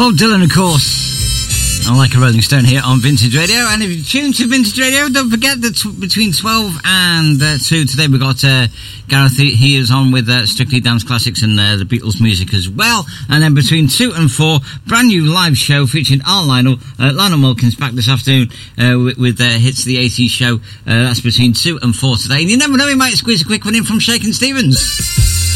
Bob Dylan, of course. I like a Rolling Stone here on Vintage Radio. And if you tune to Vintage Radio, don't forget that between 12 and 2 today we've got Gareth. He is on with Strictly Dance Classics and the Beatles music as well. And then between 2 and 4, brand new live show featuring our Lionel Wilkins back this afternoon with Hits of the 80s show. That's between 2 and 4 today. And you never know, he might squeeze a quick one in from Shakin' Stevens.